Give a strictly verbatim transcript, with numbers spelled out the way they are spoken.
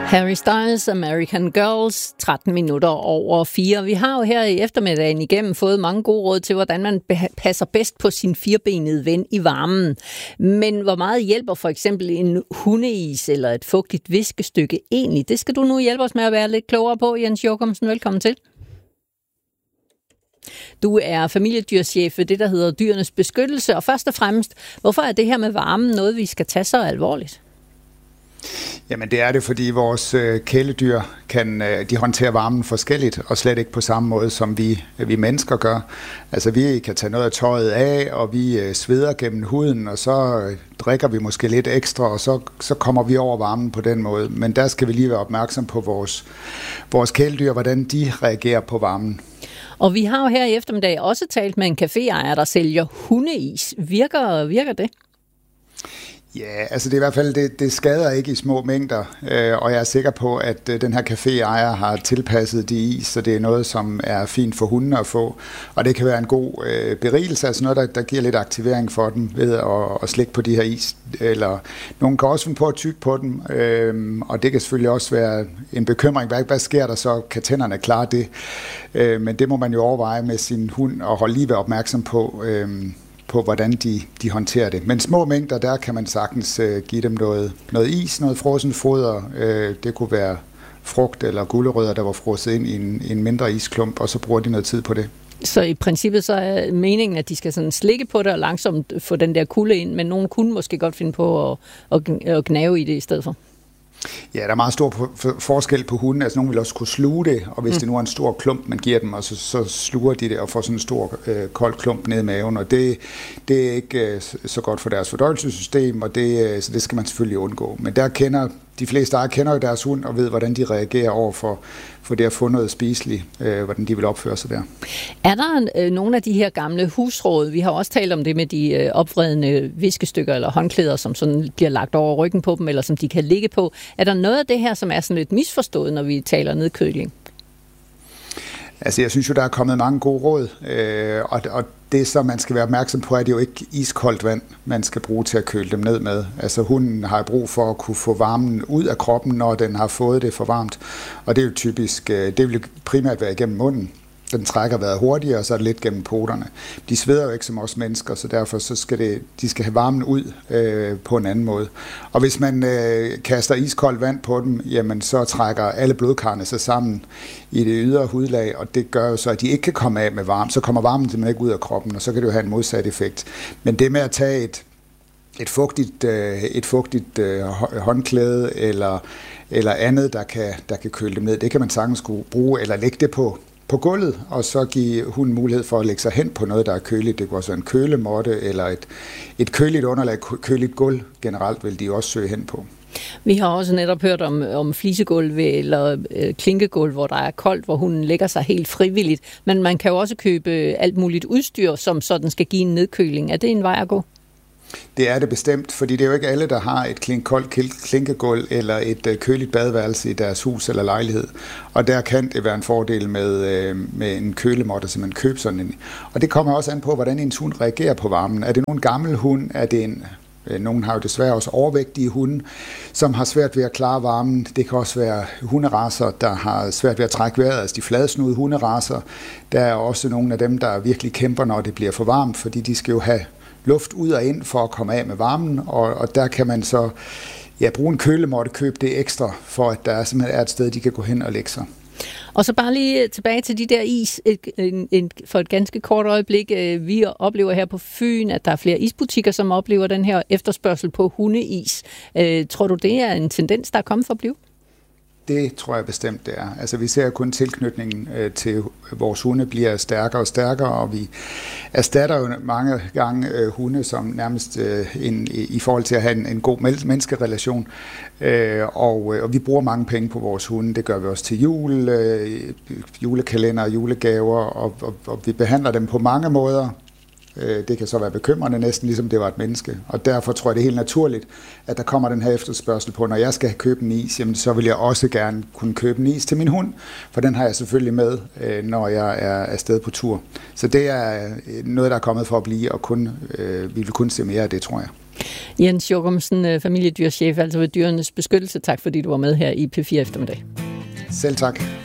Harry Styles, American Girls, tretten minutter over fire. Vi har jo her i eftermiddagen igennem fået mange gode råd til, hvordan man passer bedst på sin firbenede ven i varmen. Men hvor meget hjælper for eksempel en hundeis eller et fugtigt viskestykke egentlig? Det skal du nu hjælpe os med at være lidt klogere på, Jens Jochumsen. Velkommen til. Du er familiedyrchef ved det, der hedder Dyrenes Beskyttelse. Og først og fremmest, hvorfor er det her med varmen noget, vi skal tage så alvorligt? Jamen det er det, fordi vores øh, kæledyr kan øh, de håndtere varmen forskelligt, og slet ikke på samme måde, som vi, vi mennesker gør. Altså vi kan tage noget af tøjet af, og vi øh, sveder gennem huden, og så øh, drikker vi måske lidt ekstra, og så, så kommer vi over varmen på den måde. Men der skal vi lige være opmærksom på vores, vores kæledyr, hvordan de reagerer på varmen. Og vi har jo her i eftermiddag også talt med en caféejer, der sælger hundeis. Virker, virker det? Ja, altså det er i hvert fald, det, det skader ikke i små mængder, øh, og jeg er sikker på, at øh, den her caféejer har tilpasset de is, så det er noget, som er fint for hundene at få, og det kan være en god øh, berigelse, altså noget, der, der giver lidt aktivering for dem ved at, at slikke på de her is, eller nogen kan også finde på at tygge på dem, øh, og det kan selvfølgelig også være en bekymring, hvad, hvad sker der så, kan tænderne klare det, øh, men det må man jo overveje med sin hund, og holde lige være opmærksom på, øh, på, hvordan de, de håndterer det. Men små mængder, der kan man sagtens øh, give dem noget, noget is, noget frossen foder. Øh, det kunne være frugt eller gulerødder, der var frosset ind i en, en mindre isklump, og så bruger de noget tid på det. Så i princippet så er meningen, at de skal sådan slikke på det og langsomt få den der kulde ind, men nogen kunne måske godt finde på at, at, at gnave i det i stedet for. Ja, der er meget stor forskel på hunden. Altså, nogen vil også kunne sluge det, og hvis mm. det nu er en stor klump, man giver dem, og så, så sluger de det og får sådan en stor øh, kold klump ned i maven, og det, det er ikke øh, så godt for deres fordøjelsessystem, og det, øh, så det skal man selvfølgelig undgå. Men der kender de fleste ejere kender jo deres hund og ved, hvordan de reagerer over for, for det at få noget spiseligt, øh, hvordan de vil opføre sig der. Er der øh, nogle af de her gamle husråd? Vi har også talt om det med de øh, opvredende viskestykker eller håndklæder, som sådan bliver lagt over ryggen på dem, eller som de kan ligge på. Er der noget af det her, som er sådan lidt misforstået, når vi taler nedkøling? Altså, jeg synes jo, der er kommet mange gode råd, øh, og, og det, som man skal være opmærksom på, er det jo ikke iskoldt vand, man skal bruge til at køle dem ned med. Altså, hunden har brug for at kunne få varmen ud af kroppen, når den har fået det for varmt, og det er jo typisk, øh, det vil primært være igennem munden. Den trækker vejret hurtigere, og så er det lidt gennem poterne. De sveder jo ikke som os mennesker, så derfor så skal det, de skal have varmen ud øh, på en anden måde. Og hvis man øh, kaster iskoldt vand på dem, jamen så trækker alle blodkarrene sig sammen i det ydre hudlag, og det gør jo så, at de ikke kan komme af med varme. Så kommer varmen simpelthen ikke ud af kroppen, og så kan det jo have en modsat effekt. Men det med at tage et, et fugtigt, øh, et fugtigt øh, håndklæde eller, eller andet, der kan, der kan køle dem ned, det kan man sagtens bruge, eller lægge det på på gulvet, og så give hunden mulighed for at lægge sig hen på noget, der er køligt. Det kunne også være en kølemåtte, eller et, et køligt underlag, køligt gulv generelt vil de også søge hen på. Vi har også netop hørt om, om flisegulv eller øh, klinkegulv, hvor der er koldt, hvor hunden lægger sig helt frivilligt. Men man kan jo også købe alt muligt udstyr, som sådan skal give en nedkøling. Er det en vej at gå? Det er det bestemt, fordi det er jo ikke alle, der har et klink, koldt klinkegulv eller et øh, køligt badeværelse i deres hus eller lejlighed. Og der kan det være en fordel med, øh, med en kølemåtte, som man køber sådan en. Og det kommer også an på, hvordan ens hund reagerer på varmen. Er det nogen gammel hund? Er det en... Øh, nogen har jo desværre også overvægtige hunde, som har svært ved at klare varmen. Det kan også være hunderacer, der har svært ved at trække vejret, altså de fladsnudede hunderacer. Der er også nogle af dem, der virkelig kæmper, når det bliver for varmt, fordi de skal jo have luft ud og ind for at komme af med varmen, og, og der kan man så ja, bruge en kølemåtte, købe det ekstra, for at der simpelthen er et sted, de kan gå hen og lægge sig. Og så bare lige tilbage til de der is et, en, en, for et ganske kort øjeblik. Vi oplever her på Fyn, at der er flere isbutikker, som oplever den her efterspørgsel på hundeis. Tror du, det er en tendens, der er kommet for at blive? Det tror jeg bestemt, det er. Altså, vi ser kun tilknytningen øh, til vores hunde bliver stærkere og stærkere, og vi erstatter jo mange gange øh, hunde som nærmest øh, en, i, i forhold til at have en, en god menneskerelation. Øh, og, og vi bruger mange penge på vores hunde. Det gør vi også til jul, øh, julekalender, julegaver, og, og, og vi behandler dem på mange måder. Det kan så være bekymrende, næsten ligesom det var et menneske. Og derfor tror jeg, det er helt naturligt, at der kommer den her efterspørgsel på, når jeg skal købe en is, jamen, så vil jeg også gerne kunne købe en is til min hund, for den har jeg selvfølgelig med, når jeg er afsted på tur. Så det er noget, der er kommet for at blive, og kun, vi vil kun se mere af det, tror jeg. Jens Jochumsen, familiedyrchef, altså ved Dyrenes Beskyttelse. Tak fordi du var med her i P fire Eftermiddag. Selv tak.